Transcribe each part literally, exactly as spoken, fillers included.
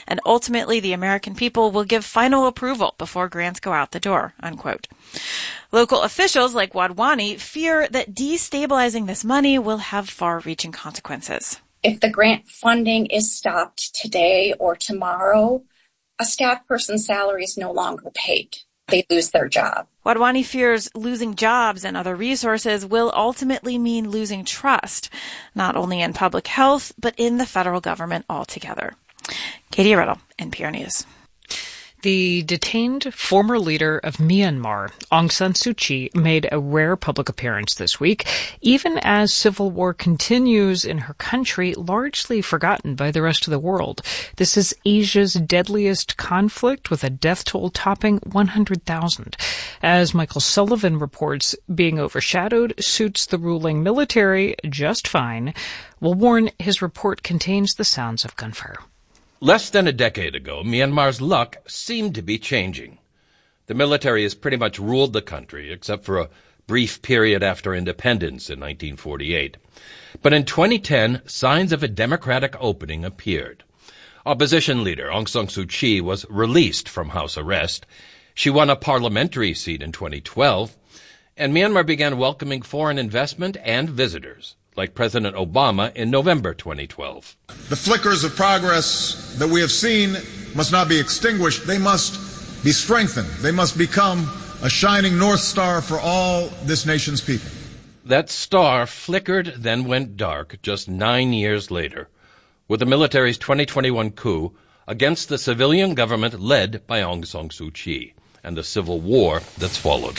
and ultimately the American people will give final approval before grants go out the door, unquote. Local officials like Wadhwani fear that destabilizing this money will have far-reaching consequences. If the grant funding is stopped today or tomorrow, a staff person's salary is no longer paid. They lose their job. Wadhwani fears losing jobs and other resources will ultimately mean losing trust, not only in public health, but in the federal government altogether. Katie Riddle, N P R News. The detained former leader of Myanmar, Aung San Suu Kyi, made a rare public appearance this week, even as civil war continues in her country, largely forgotten by the rest of the world. This is Asia's deadliest conflict, with a death toll topping one hundred thousand. As Michael Sullivan reports, being overshadowed suits the ruling military just fine. We'll warn his report contains the sounds of gunfire. Less than a decade ago, Myanmar's luck seemed to be changing. The military has pretty much ruled the country, except for a brief period after independence in nineteen forty-eight. But in twenty ten, signs of a democratic opening appeared. Opposition leader Aung San Suu Kyi was released from house arrest. She won a parliamentary seat in twenty twelve, and Myanmar began welcoming foreign investment and visitors, like President Obama in November twenty twelve. The flickers of progress that we have seen must not be extinguished. They must be strengthened. They must become a shining North Star for all this nation's people. That star flickered, then went dark just nine years later, with the military's twenty twenty-one coup against the civilian government led by Aung San Suu Kyi, and the civil war that's followed.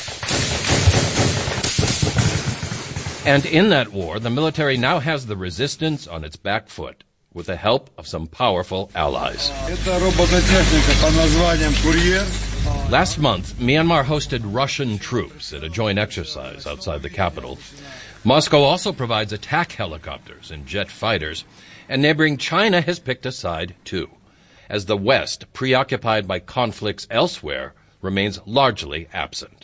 And in that war, the military now has the resistance on its back foot, with the help of some powerful allies. Last month, Myanmar hosted Russian troops at a joint exercise outside the capital. Moscow also provides attack helicopters and jet fighters, and neighboring China has picked a side too, as the West, preoccupied by conflicts elsewhere, remains largely absent.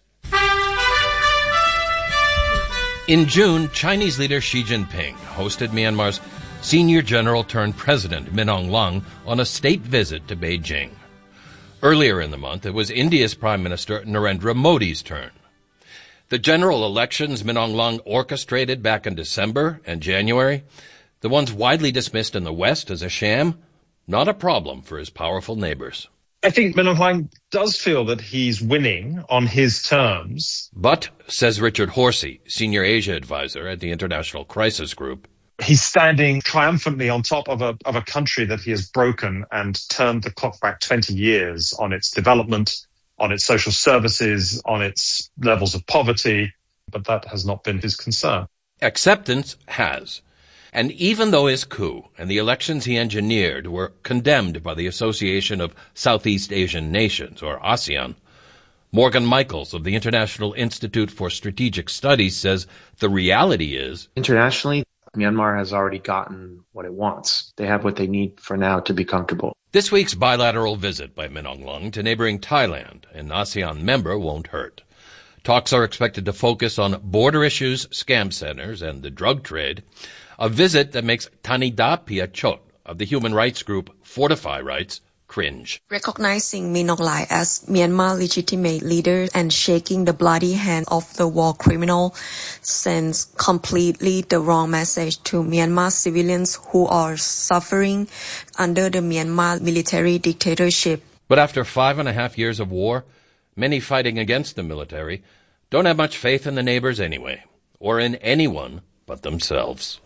In June, Chinese leader Xi Jinping hosted Myanmar's senior general-turned-president Min Aung Hlaing on a state visit to Beijing. Earlier in the month, it was India's Prime Minister Narendra Modi's turn. The general elections Min Aung Hlaing orchestrated back in December and January, the ones widely dismissed in the West as a sham, not a problem for his powerful neighbors. I think Min Aung Hlaing does feel that he's winning on his terms. But, says Richard Horsey, senior Asia advisor at the International Crisis Group, he's standing triumphantly on top of a of a country that he has broken and turned the clock back twenty years on its development, on its social services, on its levels of poverty. But that has not been his concern. Acceptance has. And even though his coup and the elections he engineered were condemned by the Association of Southeast Asian Nations, or ASEAN, Morgan Michaels of the International Institute for Strategic Studies says the reality is, internationally, Myanmar has already gotten what it wants. They have what they need for now to be comfortable. This week's bilateral visit by Min Aung Hlaing to neighboring Thailand, an ASEAN member, won't hurt. Talks are expected to focus on border issues, scam centers, and the drug trade. A visit that makes Thanida Piachot of the human rights group Fortify Rights cringe. Recognizing Min Aung Hlaing as Myanmar's legitimate leader and shaking the bloody hand of the war criminal sends completely the wrong message to Myanmar civilians who are suffering under the Myanmar military dictatorship. But after five and a half years of war, many fighting against the military don't have much faith in the neighbors anyway, or in anyone but themselves.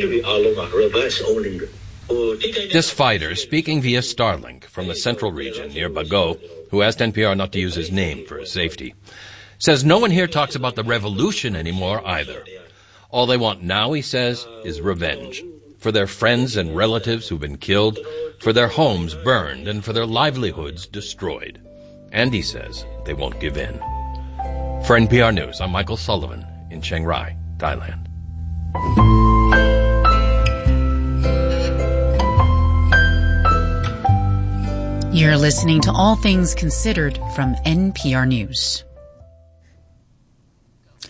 This fighter, speaking via Starlink from the central region near Bago, who asked N P R not to use his name for his safety, says no one here talks about the revolution anymore either. All they want now, he says, is revenge. For their friends and relatives who've been killed, for their homes burned, and for their livelihoods destroyed. And he says they won't give in. For N P R News, I'm Michael Sullivan in Chiang Rai, Thailand. You're listening to All Things Considered from N P R News.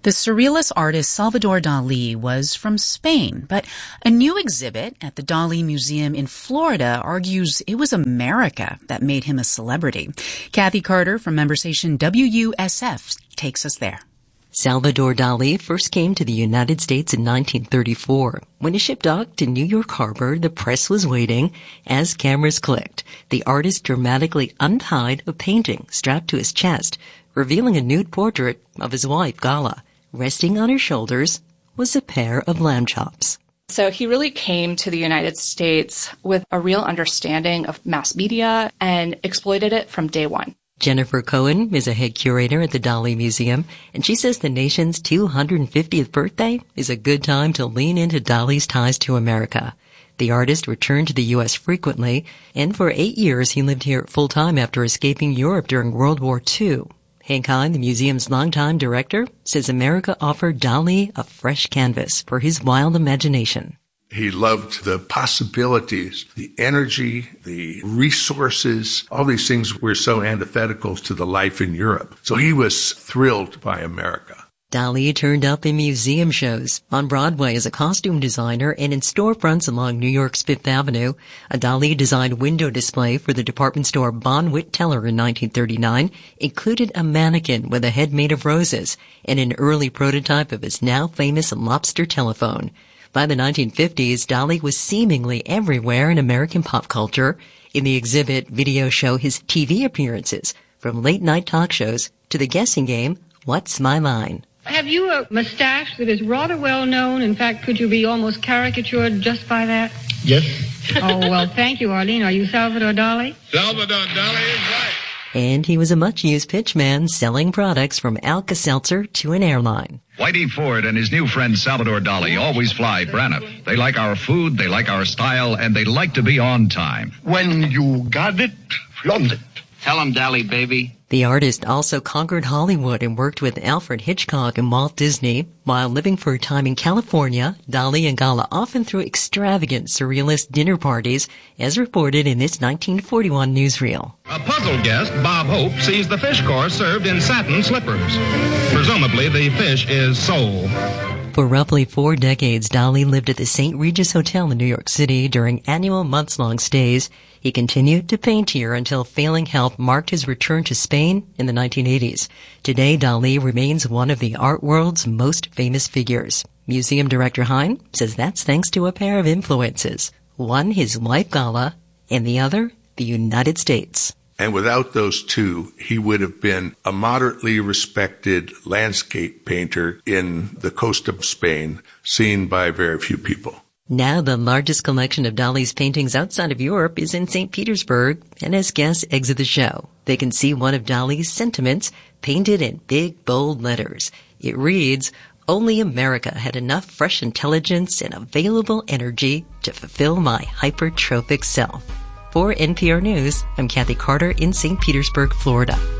The surrealist artist Salvador Dali was from Spain, but a new exhibit at the Dali Museum in Florida argues it was America that made him a celebrity. Kathy Carter from member station W U S F takes us there. Salvador Dali first came to the United States in nineteen thirty-four. When his ship docked in New York Harbor, the press was waiting. As cameras clicked, the artist dramatically untied a painting strapped to his chest, revealing a nude portrait of his wife, Gala. Resting on her shoulders was a pair of lamb chops. So he really came to the United States with a real understanding of mass media and exploited it from day one. Jennifer Cohen is a head curator at the Dali Museum, and she says the nation's two hundred fiftieth birthday is a good time to lean into Dali's ties to America. The artist returned to the U S frequently, and for eight years he lived here full-time after escaping Europe during World War Two. Hank Hine, the museum's longtime director, says America offered Dali a fresh canvas for his wild imagination. He loved the possibilities, the energy, the resources. All these things were so antithetical to the life in Europe. So he was thrilled by America. Dali turned up in museum shows, on Broadway as a costume designer, and in storefronts along New York's Fifth Avenue. A Dali-designed window display for the department store Bonwit Teller in nineteen thirty-nine included a mannequin with a head made of roses and an early prototype of his now famous lobster telephone. By the nineteen fifties, Dali was seemingly everywhere in American pop culture. In the exhibit, videos show his T V appearances, from late-night talk shows to the guessing game, What's My Line? Have you a mustache that is rather well known? In fact, could you be almost caricatured just by that? Yes. Oh, well, thank you, Arlene. Are you Salvador Dali? Salvador Dali is right. And he was a much-used pitchman selling products from Alka-Seltzer to an airline. Whitey Ford and his new friend Salvador Dali always fly Braniff. They like our food, they like our style, and they like to be on time. When you got it, flaunt it. Tell him, Dali, baby. The artist also conquered Hollywood and worked with Alfred Hitchcock and Walt Disney. While living for a time in California, Dali and Gala often threw extravagant surrealist dinner parties, as reported in this nineteen forty-one newsreel. A puzzled guest, Bob Hope, sees the fish course served in satin slippers. Presumably, the fish is sole. For roughly four decades, Dali lived at the Saint Regis Hotel in New York City during annual months-long stays. He continued to paint here until failing health marked his return to Spain in the nineteen eighties. Today, Dali remains one of the art world's most famous figures. Museum director Hine says that's thanks to a pair of influences. One, his wife Gala, and the other, the United States. And without those two, he would have been a moderately respected landscape painter in the coast of Spain, seen by very few people. Now the largest collection of Dali's paintings outside of Europe is in Saint Petersburg, and as guests exit the show, they can see one of Dali's sentiments painted in big, bold letters. It reads, "Only America had enough fresh intelligence and available energy to fulfill my hypertrophic self." For N P R News, I'm Kathy Carter in Saint Petersburg, Florida.